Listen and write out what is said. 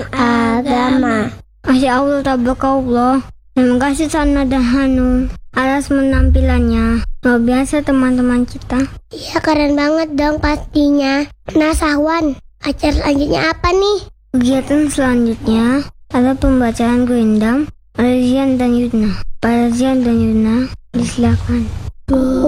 agama. Masya Allah, tabarakallah. Terima kasih Sana dan Hanum atas penampilannya. Luar biasa teman-teman kita. Iya, keren banget dong pastinya. Nah Sahwan, acara selanjutnya apa nih? Kegiatan selanjutnya ada pembacaan Gurindam oleh Zian dan Yudna. Para Zian dan Yudna, disilakan.